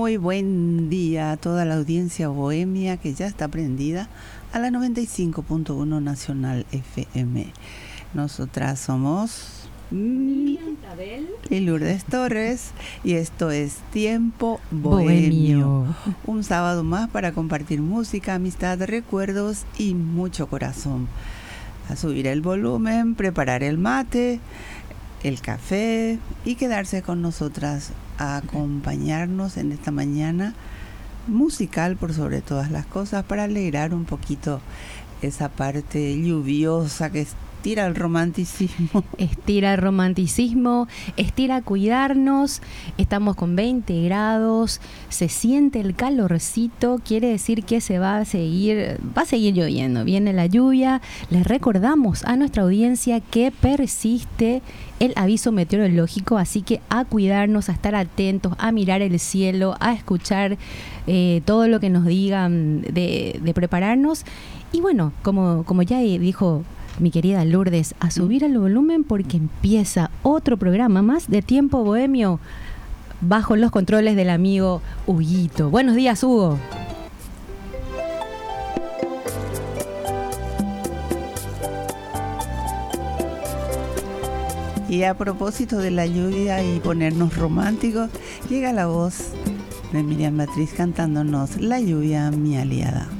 Muy buen día a toda la audiencia bohemia que ya está prendida a la 95.1 Nacional FM. Nosotras somos Miriam Tabel y Lourdes Torres y esto es Tiempo Bohemio. Un sábado más para compartir música, amistad, recuerdos y mucho corazón. A subir el volumen, preparar el mate, el café y quedarse con nosotras a acompañarnos en esta mañana musical por sobre todas las cosas para alegrar un poquito esa parte lluviosa que estira el romanticismo. Estira el romanticismo, estira cuidarnos. Estamos con 20 grados, se siente el calorcito, quiere decir que va a seguir lloviendo. Viene la lluvia. Les recordamos a nuestra audiencia que persiste el aviso meteorológico, así que a cuidarnos, a estar atentos, a mirar el cielo, a escuchar todo lo que nos digan de prepararnos. Y bueno, como ya dijo mi querida Lourdes, a subir el volumen porque empieza otro programa más de Tiempo Bohemio bajo los controles del amigo Huguito. Buenos días, Hugo. Y a propósito de la lluvia y ponernos románticos, llega la voz de Miriam Beatriz cantándonos La lluvia, mi aliada.